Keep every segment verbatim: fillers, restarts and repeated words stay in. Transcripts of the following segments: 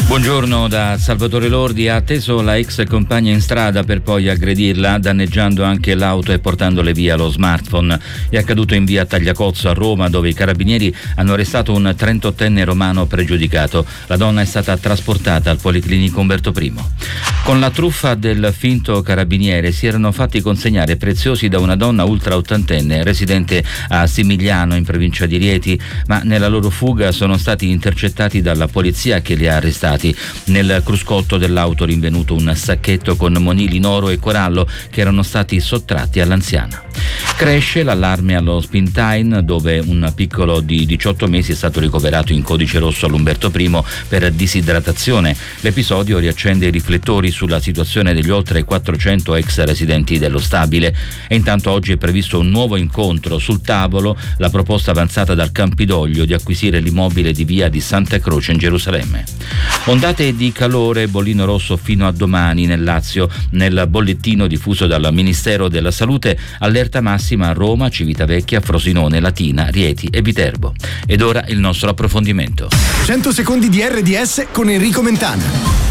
Buongiorno da Salvatore Lordi. Ha atteso la ex compagna in strada per poi aggredirla, danneggiando anche l'auto e portandole via lo smartphone. È accaduto in via Tagliacozzo a Roma, dove i carabinieri hanno arrestato un trentottenne romano pregiudicato. La donna è stata trasportata al Policlinico Umberto I. Con la truffa del finto carabiniere si erano fatti consegnare preziosi da una donna ultra ottantenne residente a Simigliano in provincia di Rieti, ma nella loro fuga sono stati intercettati dalla polizia che li ha arrestati. Nel cruscotto dell'auto rinvenuto un sacchetto con monili in oro e corallo che erano stati sottratti all'anziana. Cresce l'allarme allo Spintime, dove un piccolo di diciotto mesi è stato ricoverato in codice rosso all'Umberto I per disidratazione. L'episodio riaccende i riflettori sulla situazione degli oltre quattrocento ex residenti dello stabile, e intanto oggi è previsto un nuovo incontro. Sul tavolo la proposta avanzata dal Campidoglio di acquisire l'immobile di via di Santa Croce in Gerusalemme. Ondate di calore, bollino rosso fino a domani nel Lazio. Nel bollettino diffuso dal Ministero della Salute, allerta massima a Roma, Civitavecchia, Frosinone, Latina, Rieti e Viterbo. Ed ora il nostro approfondimento. cento secondi di R D S con Enrico Mentana.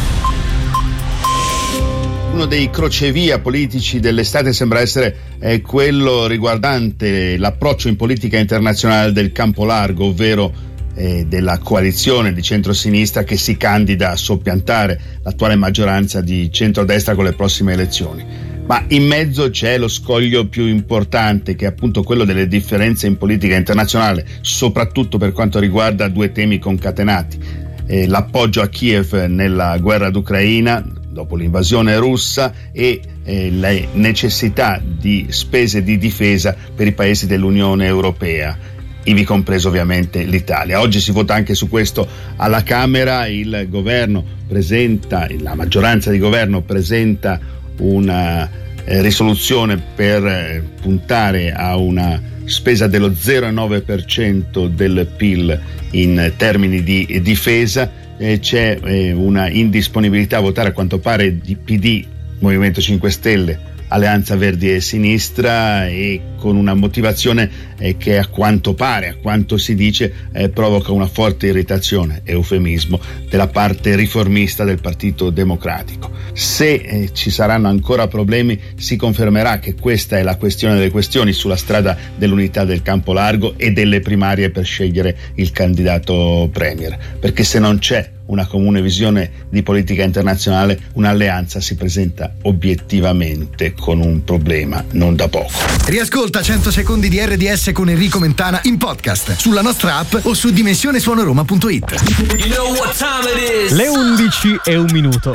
Uno dei crocevia politici dell'estate sembra essere eh, quello riguardante l'approccio in politica internazionale del campo largo, ovvero eh, della coalizione di centrosinistra che si candida a soppiantare l'attuale maggioranza di centrodestra con le prossime elezioni. Ma in mezzo c'è lo scoglio più importante, che è appunto quello delle differenze in politica internazionale, soprattutto per quanto riguarda due temi concatenati: eh, l'appoggio a Kiev nella guerra d'Ucraina dopo l'invasione russa e eh, le necessità di spese di difesa per i paesi dell'Unione Europea, ivi compreso ovviamente l'Italia. Oggi si vota anche su questo alla Camera. Il governo presenta, la maggioranza di governo presenta una eh, risoluzione per eh, puntare a una spesa dello zero virgola nove per cento del P I L in termini di difesa. Eh, c'è eh, una indisponibilità a votare, a quanto pare, di P D, Movimento cinque Stelle, Alleanza Verdi e Sinistra, e con una motivazione eh, che a quanto pare, a quanto si dice, eh, provoca una forte irritazione, eufemismo, della parte riformista del Partito Democratico. Se eh, ci saranno ancora problemi, si confermerà che questa è la questione delle questioni sulla strada dell'unità del campo largo e delle primarie per scegliere il candidato premier, perché se non c'è una comune visione di politica internazionale, un'alleanza si presenta obiettivamente con un problema non da poco. Riascolta cento secondi di R D S con Enrico Mentana in podcast sulla nostra app o su dimensione suono roma punto it. You know what time it is? Le undici e un minuto.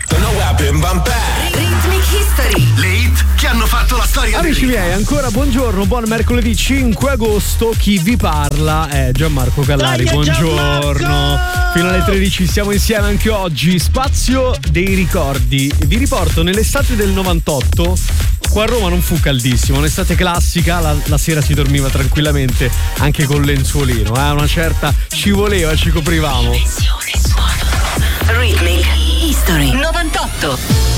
Rhythmic History. Le hit che hanno fatto la storia. Amici miei, ancora buongiorno, buon mercoledì cinque agosto. Chi vi parla è Gianmarco Callari. Buongiorno. Fino alle tredici siamo insieme anche oggi. Spazio dei ricordi. Vi riporto nell'estate del novantotto. Qua a Roma non fu caldissimo, un'estate classica, la, la sera si dormiva tranquillamente anche con lenzuolino, eh? Una certa ci voleva, ci coprivamo. Rhythmic History novantotto.